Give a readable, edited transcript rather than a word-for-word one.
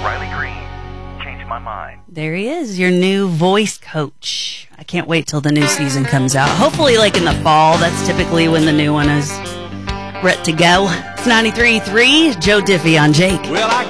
Riley Green changed my mind. There he is, your new voice coach. I can't wait till the new season comes out. Hopefully, like in the fall. That's typically when the new one is ready to go. It's 93.3, Joe Diffie on Jake. Well, I